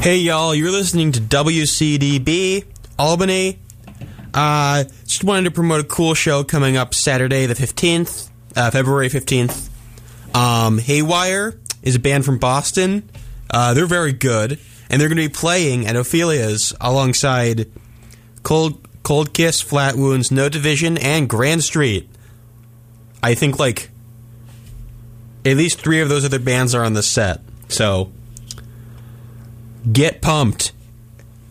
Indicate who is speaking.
Speaker 1: Hey y'all, you're listening to WCDB Albany. Just wanted to promote a cool show coming up Saturday the 15th, February 15th. Haywire is a band from Boston. They're very good, and they're going to be playing at Ophelia's alongside Cold Kiss, Flat Wounds, No Division, and Grand Street. I think like at least 3 of those other bands are on the set, so get pumped.